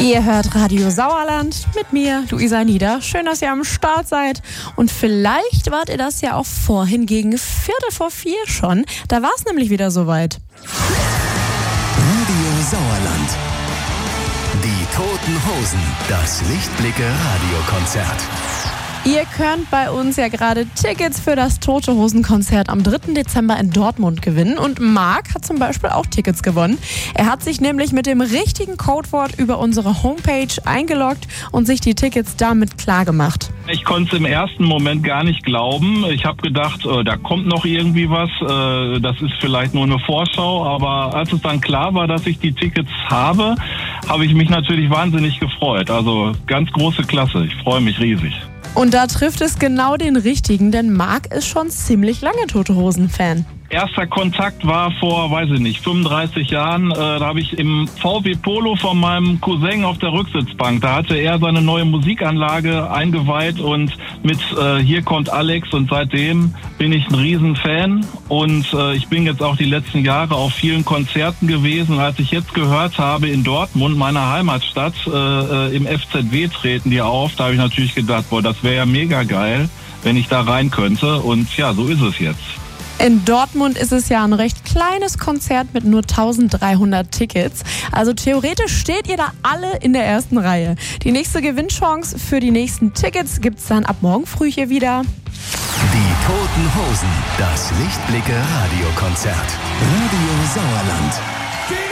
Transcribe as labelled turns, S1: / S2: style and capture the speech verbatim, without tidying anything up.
S1: Ihr hört Radio Sauerland mit mir, Luisa Nieder. Schön, dass ihr am Start seid. Und vielleicht wart ihr das ja auch vorhin gegen Viertel vor vier schon. Da war es nämlich wieder soweit.
S2: Radio Sauerland. Die Toten Hosen. Das Lichtblicke-Radiokonzert.
S1: Ihr könnt bei uns ja gerade Tickets für das Tote Hosen-Konzert am dritten Dezember in Dortmund gewinnen. Und Marc hat zum Beispiel auch Tickets gewonnen. Er hat sich nämlich mit dem richtigen Codewort über unsere Homepage eingeloggt und sich die Tickets damit klargemacht.
S3: Ich konnte es im ersten Moment gar nicht glauben. Ich habe gedacht, äh, da kommt noch irgendwie was. Äh, das ist vielleicht nur eine Vorschau. Aber als es dann klar war, dass ich die Tickets habe, habe ich mich natürlich wahnsinnig gefreut. Also ganz große Klasse. Ich freue mich riesig.
S1: Und da trifft es genau den Richtigen, denn Marc ist schon ziemlich lange Tote Hosen-Fan.
S3: Erster Kontakt war vor, weiß ich nicht, fünfunddreißig Jahren. Äh, da habe ich im V W Polo von meinem Cousin auf der Rücksitzbank. Da hatte er seine neue Musikanlage eingeweiht und mit äh, Hier kommt Alex. Und seitdem bin ich ein Riesenfan. Und äh, ich bin jetzt auch die letzten Jahre auf vielen Konzerten gewesen. Als ich jetzt gehört habe, in Dortmund, meiner Heimatstadt, äh, im F Z W treten die auf, da habe ich natürlich gedacht, boah, das wäre ja mega geil, wenn ich da rein könnte. Und ja, so ist es jetzt.
S1: In Dortmund ist es ja ein recht kleines Konzert mit nur eintausenddreihundert Tickets. Also theoretisch steht ihr da alle in der ersten Reihe. Die nächste Gewinnchance für die nächsten Tickets gibt's dann ab morgen früh hier wieder.
S2: Die Toten Hosen. Das Lichtblicke-Radiokonzert. Radio Sauerland.